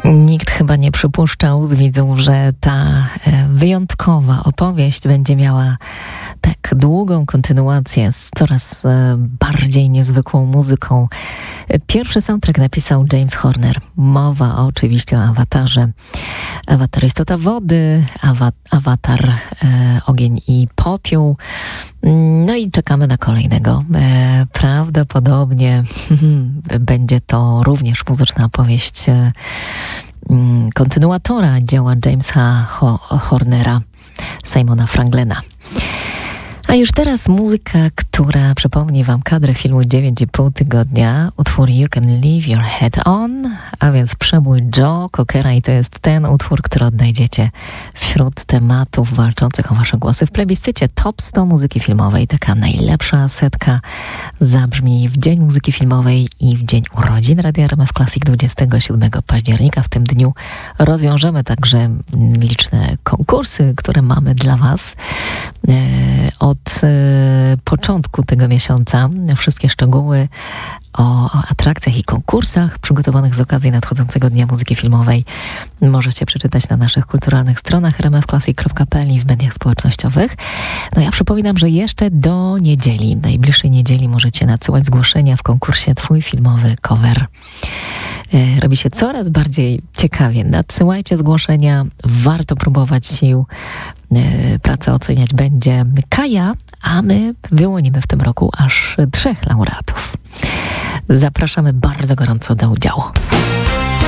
Nikt chyba nie przypuszczał z widzów, że ta wyjątkowa opowieść będzie miała tak długą kontynuację z coraz bardziej niezwykłą muzyką. Pierwszy soundtrack napisał James Horner. Mowa oczywiście o Awatarze. Awatar istota wody, Awatar ogień i popiół. No i czekamy na kolejnego. Prawdopodobnie będzie to również muzyczna opowieść kontynuatora dzieła Jamesa Hornera, Simona Franklina. A już teraz muzyka, która przypomni wam kadrę filmu 9,5 tygodnia, utwór You Can Leave Your Head On, a więc przebój Joe Cockera i to jest ten utwór, który odnajdziecie wśród tematów walczących o wasze głosy w plebiscycie Top 100 muzyki filmowej. Taka najlepsza setka zabrzmi w Dzień Muzyki Filmowej i w Dzień Urodzin Radia RMF Classic 27 października. W tym dniu rozwiążemy także liczne konkursy, które mamy dla was. Od początku tego miesiąca wszystkie szczegóły o atrakcjach i konkursach przygotowanych z okazji nadchodzącego Dnia Muzyki Filmowej możecie przeczytać na naszych kulturalnych stronach rmfclassic.pl i w mediach społecznościowych. No ja przypominam, że jeszcze do niedzieli, najbliższej niedzieli możecie nadsyłać zgłoszenia w konkursie Twój filmowy cover. Robi się coraz bardziej ciekawie. Nadsyłajcie zgłoszenia, warto próbować sił. Pracę oceniać będzie Kaja, a my wyłonimy w tym roku aż 3 laureatów. Zapraszamy bardzo gorąco do udziału.